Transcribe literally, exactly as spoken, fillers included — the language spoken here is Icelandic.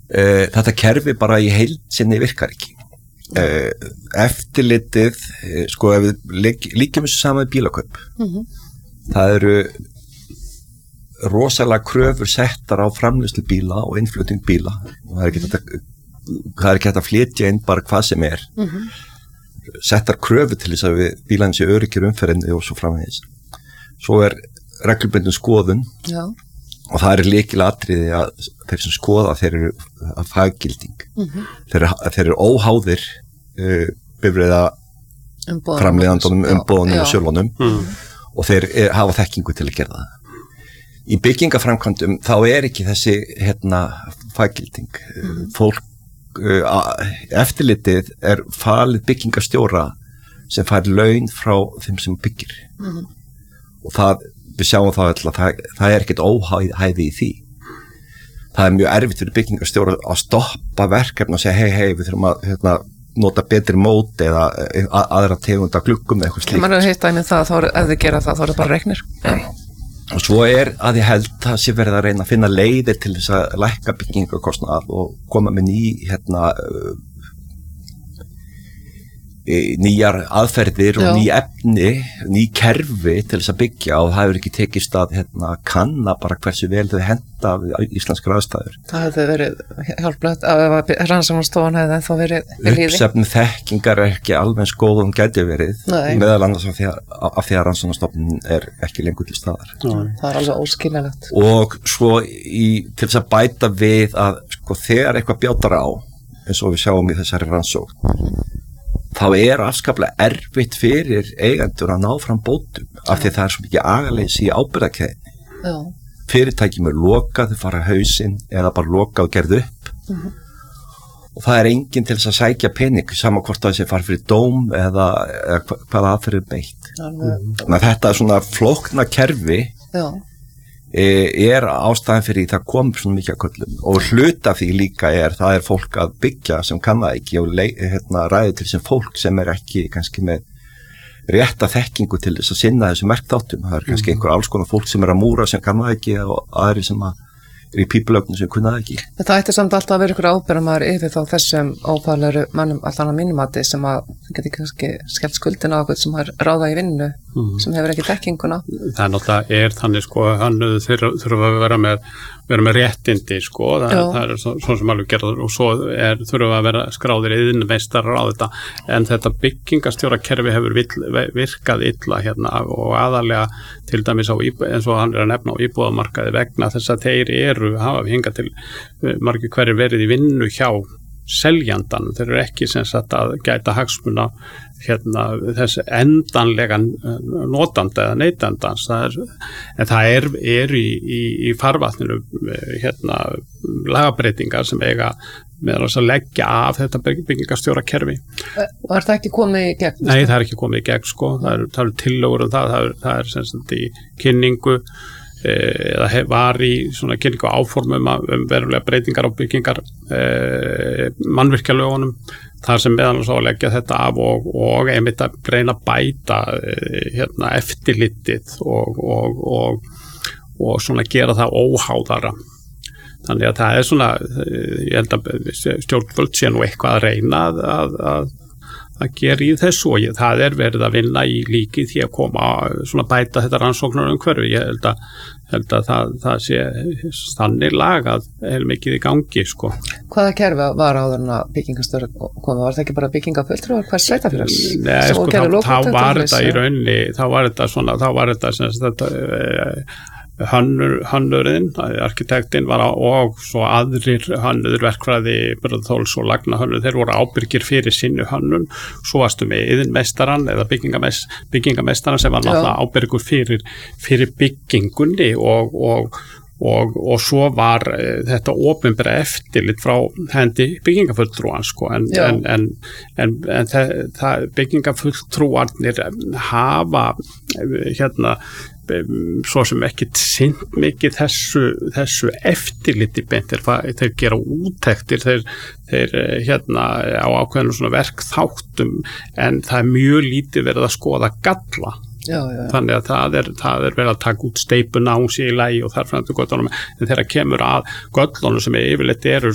Uh, þetta kerfi bara í heild sinni virkar ekki. Uh, eftirlitið, uh, sko ef við lík, líkjum þessu saman með bílakaup, mm-hmm. það eru rosalega kröfur settar á framleiðslu bíla og innflutning bíla og það er ekki þetta, það er ekki þetta að flytja inn bara hvað sem er. Mm-hmm. Settar kröfur til þess að við bílarnir sé öryggir umferðinni og svo framvegis. Svo er reglubundin skoðun. Já. Og það er lykilatriði að þeir sem skoða þeir eru að faggilding. Mm-hmm. Þeir, þeir eru óháðir uh, bifreiða framleiðandunum, umbúðunum og sjálfunum mm-hmm. og þeir er, hafa þekkingu til að gera það. Í byggingaframkvæmdum þá er ekki þessi hérna, faggilding. Mm-hmm. Fólk, uh, eftirlitið er falið byggingastjóra sem fær laun frá þeim sem byggir. Mm-hmm. Og það við sjáum það alltaf, það, það er ekkert óhæði í því. Það er mjög erfitt fyrir byggingarstjóra að stoppa verkefni og segja hei, hei, við þurfum að hérna, nota betri mót eða að, aðra tegunda gluggum eða eitthvað slíkt. Man er hitt dæmið það, þá er, ef þið gera það, þá er það bara reiknir. Og svo er að ég held að sé verið að reyna að finna leiðir til þess að lækka byggingarkostnað og koma með ný, hérna, nýjar aðferðir og Já. ný efni, ný kerfi til þess að byggja og það hefur ekki tekist að hérna, kanna bara hversu vel þau henta íslenskar aðstæður. Það hefði verið hjálplegt að rannsóknarstofan hefði þá verið við líði. Uppsöfnun þekkingar er ekki alveg eins góð og hún gæti verið, Nei. meðal annars af því að, af því að rannsóknarstofnun er ekki lengur til staðar. Nei. Það er alveg óskiljanlegt. Og svo í, til þess að bæta við að sko, þegar eitthvað bjátar á, eins og við sjáum í þessari rannsókn, þá er afskaplega erfitt fyrir eigendur að ná fram bótum af því það er svo mikið agaleysi í ábyrgðarkeðjunni. Fyrirtækjum er lokað, þau fara hausinn eða bara lokað og gerð upp. Mm-hmm. Og það er enginn til þess að sækja pening sama hvort það sé fara fyrir dóm eða, eða hvaða aðferð er beitt. Mm-hmm. Þannig að þetta er svona flókna kerfi Já. er ástæðan fyrir það komur svona mikið að köllum og hluta því líka er það er fólk að byggja sem kann það ekki og hérna, ræði til sem fólk sem er ekki kannski með rétta þekkingu til þess að sinna þessu merkþáttum. Það er kannski einhver alls konar fólk sem er að múra sem kann það ekki og aðri sem að er í pípulögnum sem kunna það ekki. Það ætti samt alltaf að vera ykkur ábyrgðarmaður yfir þá þessum ófæðleru mannum alltaf annað mínumati sem að geti kannski skellt skuldina á okkur sem har ráða í vinnu mm. sem hefur ekki þekkinguna. Það er náttúrulega er þannig sko hann þurfa að vera með vera með réttindi sko það, það er svo, svo sem alveg gerður og svo er þurfa að vera skráðir iðnmeistarar á þetta en þetta byggingastjórakerfi hefur vill, virkað illa hérna og aðalega til dæmis á eins og hann er að nefna á íbúðamarkaði vegna þess að þeir eru hafa hingað til margir hverjir verið í vinnu hjá seljandan, þeir eru ekki sem sagt að gæta hagsmuna hérna þess endanlega notanda eða neytandans það er, en það er, er í, í, í farvatninu hérna lagabreitingar sem eiga meðal þess að leggja af þetta byggingarstjórakerfi. Var það ekki komið í gegn? Nei, það er ekki komið í gegn sko, það eru er tillögur um það, það er, það er sem sagt í kynningu eða var í svona kynningu áformum um verulega breytingar á byggingar e, mannvirkjalögunum þar sem meðal þess að leggja þetta af og, og einmitt að reyna að bæta e, hérna, eftirlitið og, og, og, og svona gera það óháðara. Þannig að það er svona, ég held að stjórnvöld sé nú eitthvað að reyna að, að, að að gera í þessu og ég, það er verið að vinna í líki því að koma svona bæta þetta rannsóknar umhverfi. Ég held að, held að það, það sé þannig lagað heilmikið í gangi sko. Hvaða kerfi var áður en að byggingastöru komið? Var það ekki bara byggingafulltrúar hvers sveitafélags? Nei, sko, þá, þá var þetta í rauninni, þá var þetta svona, þá var þetta sem þetta e, Hönnur, hönnurinn, arkitektinn var á, og svo aðrir hönnuður verkfræði, Bröðþóls og Lagnahönnur, þeir voru ábyrgir fyrir sinni hönnun, svo varstu með iðnmeistaran eða byggingameistaran sem var náttúrulega ábyrgur fyrir, fyrir byggingunni og, og, og, og svo var uh, þetta opinbera eftirlit frá hendi byggingafulltrúan sko, en, en, en, en, en það, það byggingafulltrúarnir hafa hérna svo sem ekki sinnt mikið þessu, þessu eftirliti beint þeir, þeir gera úttektir þeir, þeir hérna á ákveðinu svona verkþáttum en það er mjög lítið verið að skoða galla já, já. Þannig að það er, það er verið að taka út steipuna hún sé í lagi og þar fram til göttunum en þegar kemur að göllunum sem yfirleitt eru